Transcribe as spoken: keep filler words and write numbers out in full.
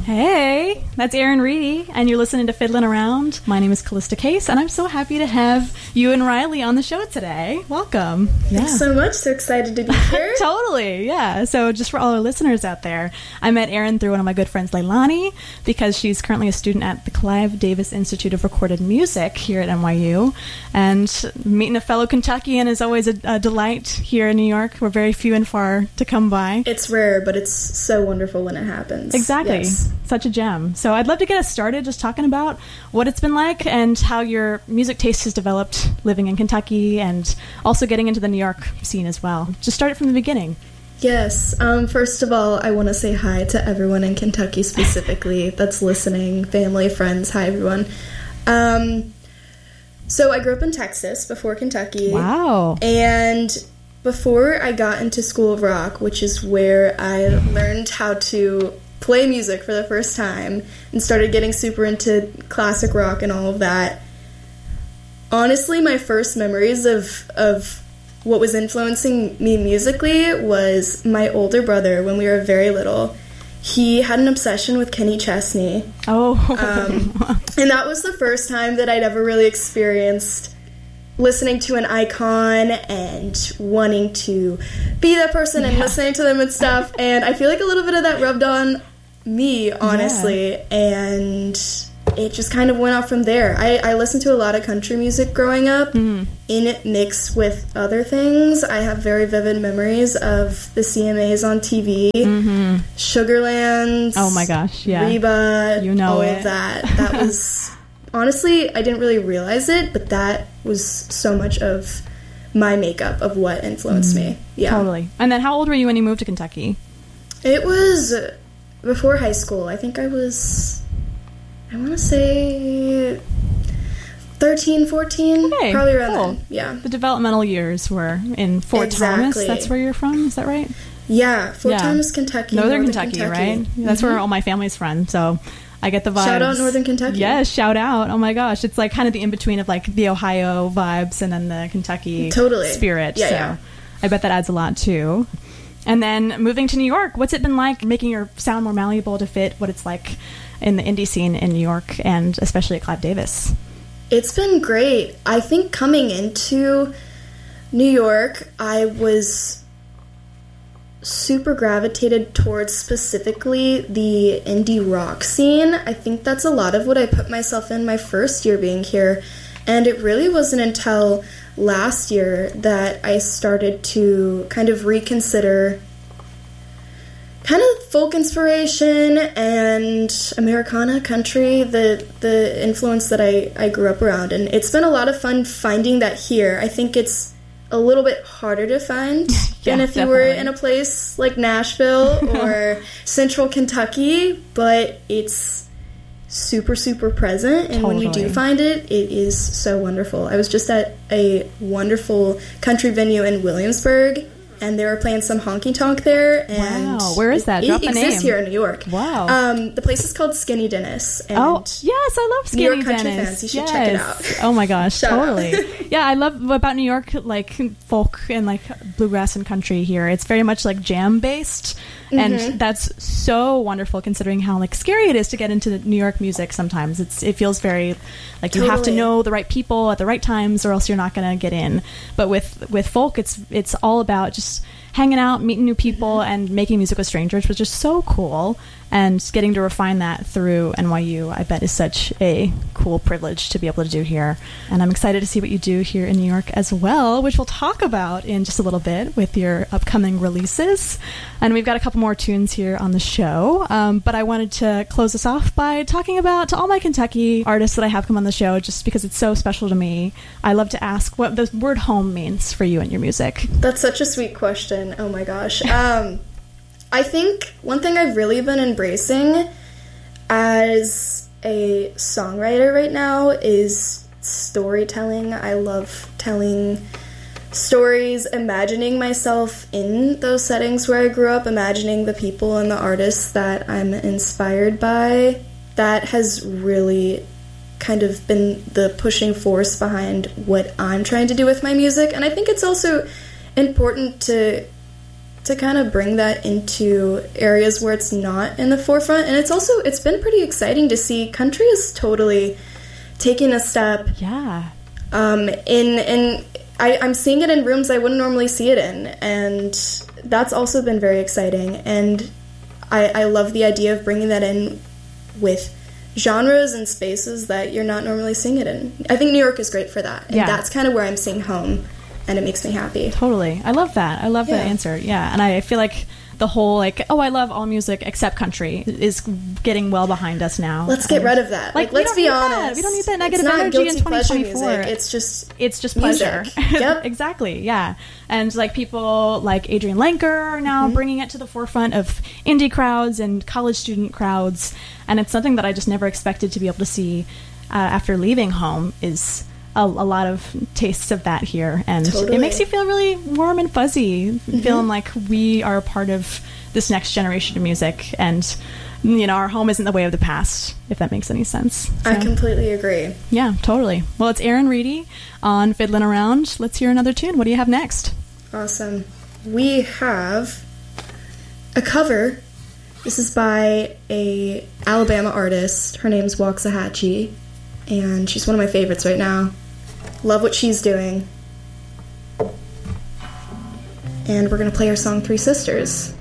Hey, that's Erin Reedy, and you're listening to Fiddlin' Around. My name is Callista Case, and I'm so happy to have you and Riley on the show today. Welcome. Yeah. Thanks so much. So excited to be here. Totally, yeah. So just for all our listeners out there, I met Erin through one of my good friends, Leilani, because she's currently a student at the Clive Davis Institute of Recorded Music here at N Y U. And meeting a fellow Kentuckian is always a, a delight here in New York. We're very few and far to come by. It's rare, but it's so wonderful when it happens. Exactly. Yes. Such a gem. So I'd love to get us started just talking about what it's been like and how your music taste has developed living in Kentucky and also getting into the New York scene as well. Just start it from the beginning. Yes. Um, first of all, I want to say hi to everyone in Kentucky specifically that's listening, family, friends. Hi, everyone. Um, so I grew up in Texas before Kentucky. Wow. And before I got into School of Rock, which is where I learned how to play music for the first time and started getting super into classic rock and all of that. Honestly, my first memories of of what was influencing me musically was my older brother when we were very little. He had an obsession with Kenny Chesney. Oh. Um, and that was the first time that I'd ever really experienced listening to an icon and wanting to be that person and yeah. listening to them and stuff. And I feel like a little bit of that rubbed on me, honestly. Yeah. And it just kind of went off from there. I, I listened to a lot of country music growing up, mm-hmm. in it mixed with other things. I have very vivid memories of the C M As on T V, mm-hmm. Sugarland. Oh my gosh, yeah. Reba, you know all it. of that. That was... Honestly, I didn't really realize it, but that was so much of my makeup of what influenced mm, me. Yeah. Totally. And then how old were you when you moved to Kentucky? It was before high school. I think I was, I want to say thirteen, fourteen. Okay, probably around cool. then. Yeah. The developmental years were in Fort exactly. Thomas. That's where you're from, is that right? Yeah, Fort yeah. Thomas, Kentucky. Northern, Northern Kentucky, Kentucky, right? Mm-hmm. That's where all my family's from, so... I get the vibes. Shout out Northern Kentucky. Yes, shout out. Oh my gosh. It's like kind of the in-between of like the Ohio vibes and then the Kentucky totally. spirit. Yeah, so yeah. I bet that adds a lot too. And then moving to New York, what's it been like making your sound more malleable to fit what it's like in the indie scene in New York and especially at Clive Davis? It's been great. I think coming into New York, I was super gravitated towards specifically the indie rock scene. I think that's a lot of what I put myself in my first year being here, and it really wasn't until last year that I started to kind of reconsider kind of folk inspiration and Americana country, the the influence that I, I grew up around, and it's been a lot of fun finding that here. I think it's a little bit harder to find yeah, than if you definitely. were in a place like Nashville or Central Kentucky, but it's super, super present, and totally. when you do find it, it is so wonderful. I was just at a wonderful country venue in Williamsburg, and they were playing some honky tonk there. And wow, where is that? Drop it a exists name. here in New York. Wow. Um, the place is called Skinny Dennis. And oh, yes, I love Skinny New York Dennis. country fans, you should yes. check it out. Oh my gosh, Shout totally. out. Yeah, I love about New York, like folk and like bluegrass and country here. It's very much like jam based, mm-hmm. and that's so wonderful considering how like scary it is to get into New York music. Sometimes it's it feels very like you totally. have to know the right people at the right times, or else you're not going to get in. But with with folk, it's it's all about just hanging out, meeting new people, and making music with strangers, which is so cool. And getting to refine that through N Y U, I bet, is such a cool privilege to be able to do here. And I'm excited to see what you do here in New York as well, which we'll talk about in just a little bit with your upcoming releases. And we've got a couple more tunes here on the show. Um, but I wanted to close this off by talking about, to all my Kentucky artists that I have come on the show, just because it's so special to me, I love to ask what the word home means for you and your music. That's such a sweet question. Oh my gosh. Um... I think one thing I've really been embracing as a songwriter right now is storytelling. I love telling stories, imagining myself in those settings where I grew up, imagining the people and the artists that I'm inspired by. That has really kind of been the pushing force behind what I'm trying to do with my music. And I think it's also important to to kind of bring that into areas where it's not in the forefront. And it's also, it's been pretty exciting to see country is totally taking a step. Yeah. Um, in, in, I, I'm seeing it in rooms I wouldn't normally see it in. And that's also been very exciting. And I, I love the idea of bringing that in with genres and spaces that you're not normally seeing it in. I think New York is great for that. And Yeah. that's kind of where I'm seeing home. And it makes me happy. Totally. I love that. I love Yeah. that answer. Yeah. And I feel like the whole, like, oh, I love all music except country is getting well behind us now. Let's get And, rid of that. Like, Like, we let's don't be need honest. that. We don't need that negative it's not energy in guilty pleasure twenty twenty-four. music. It's just It's just music. pleasure. Yep. Exactly. Yeah. And like people like Adrian Lenker are now Mm-hmm. bringing it to the forefront of indie crowds and college student crowds. And it's something that I just never expected to be able to see uh, after leaving home is a, a lot of tastes of that here. And Totally. it makes you feel really warm and fuzzy, feeling like we are a part of this next generation of music. And, you know, our home isn't the way of the past, if that makes any sense. I So- completely agree. yeah, totally. Well, it's Aaron Reedy on Fiddlin' Around. Let's hear another tune. What do you have next? Awesome. We have a cover. This is by a Alabama artist. Her name's Waxahachie, and she's one of my favorites right now. Love what she's doing. And we're going to play her song Three Sisters.